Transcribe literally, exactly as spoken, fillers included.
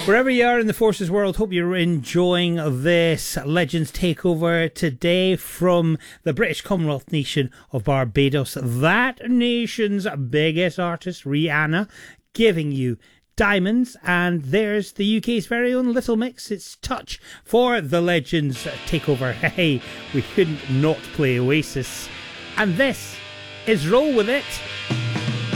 Wherever you are in the Forces world, hope you're enjoying this Legends Takeover today from the British Commonwealth nation of Barbados. That nation's biggest artist, Rihanna, giving you Diamonds, and there's the U K's very own Little Mix. It's Touch for the Legends Takeover. Hey, we couldn't not play Oasis. And this is Roll With It.